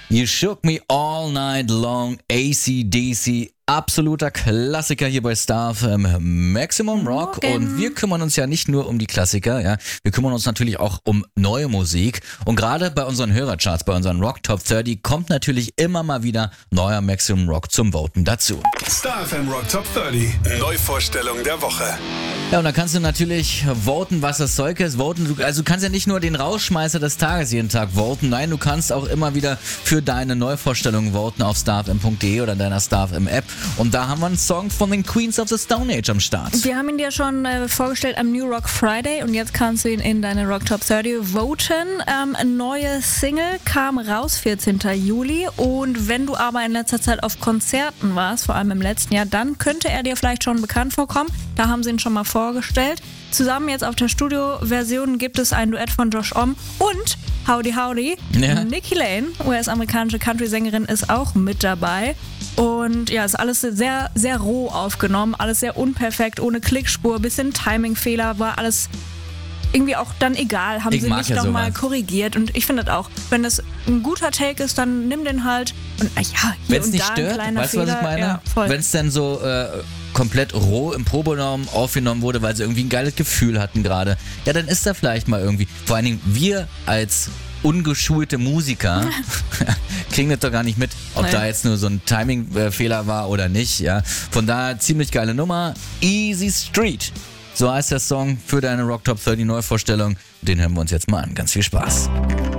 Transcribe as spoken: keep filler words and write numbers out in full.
You Shook Me All Night Long, A C D C. Absoluter Klassiker hier bei Star F M Maximum Rock. Morgen. Und wir kümmern uns ja nicht nur um die Klassiker, ja, wir kümmern uns natürlich auch um neue Musik. Und gerade bei unseren Hörercharts, bei unseren Rock Top dreißig kommt natürlich immer mal wieder neuer Maximum Rock zum Voten dazu. Star F M Rock Top dreißig. Neuvorstellung der Woche. Ja, und da kannst du natürlich voten, was das Zeug ist. Voten, du, also du kannst ja nicht nur den Rausschmeißer des Tages jeden Tag voten. Nein, du kannst auch immer wieder für deine Neuvorstellungen voten auf starfm punkt de oder deiner Star F M App. Und da haben wir einen Song von den Queens of the Stone Age am Start. Wir haben ihn dir schon äh, vorgestellt am New Rock Friday und jetzt kannst du ihn in deine Rock Top dreißig voten. Ähm, eine neue Single kam raus, vierzehnten Juli. Und wenn du aber in letzter Zeit auf Konzerten warst, vor allem im letzten Jahr, dann könnte er dir vielleicht schon bekannt vorkommen. Da haben sie ihn schon mal vorgestellt. Zusammen jetzt auf der Studio-Version gibt es ein Duett von Josh Homme und Howdy Howdy. Ja. Nikki Lane, U S-amerikanische Country-Sängerin, ist auch mit dabei. Und ja, ist alles sehr, sehr roh aufgenommen, alles sehr unperfekt, ohne Klickspur, bisschen Timingfehler, war alles irgendwie auch dann egal, haben Ich sie mag nicht ja nochmal sowas. korrigiert. Und ich finde das auch, wenn das ein guter Take ist, dann nimm den halt. Und äh, ja, hier Wenn es und nicht da ein stört, kleiner weißt du, was Fehler. ich meine? Ja, voll. Wenn es dann so äh, komplett roh im Proberaum aufgenommen wurde, weil sie irgendwie ein geiles Gefühl hatten gerade, ja, dann ist da vielleicht mal irgendwie, vor allen Dingen wir als ungeschulte Musiker kriegen das doch gar nicht mit, ob Nee. da jetzt nur so ein Timing-Fehler war oder nicht, ja. Von daher ziemlich geile Nummer. Easy Street. So heißt der Song für deine Rock Top dreißig Neuvorstellung. Den hören wir uns jetzt mal an. Ganz viel Spaß.